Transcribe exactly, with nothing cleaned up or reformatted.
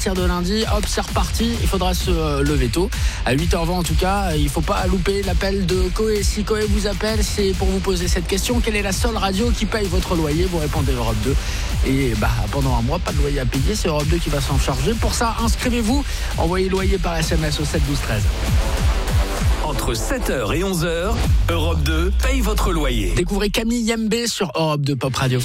partir de lundi, hop, c'est reparti. Il faudra se euh, lever tôt. À huit heures vingt en tout cas, il ne faut pas louper l'appel de Coé. Si Coé vous appelle, c'est pour vous poser cette question. Quelle est la seule radio qui paye votre loyer? Vous répondez Europe deux. Et bah, pendant un mois, pas de loyer à payer. C'est Europe deux qui va s'en charger. Pour ça, inscrivez-vous. Envoyez loyer par S M S au sept douze treize. Entre sept heures et onze heures, Europe deux paye votre loyer. Découvrez Camille Yembe sur Europe deux Pop Radio.